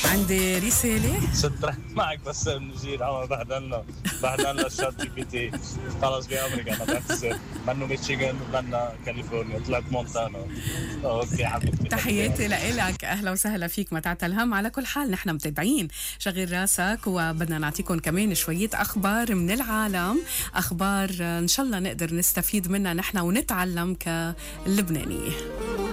عندي رسالة. شطرت معك بس نجيل عم بهدلنا الشات جي بي تي. خلص بأمريكا أنا بعتذر، منه ميشيغان ومنه كاليفورنيا، طلعت مونتانا. أوكي حبيبتي. تحياتي لإلك، أهلا وسهلا فيك، ما تعتل هم. على كل حال نحن متابعين، شغل راسك، وبدنا نعطيكم كمان شوية أخبار من العالم، أخبار إن شاء الله نقدر نستفيد منها نحن ونتعلم كلبنانية.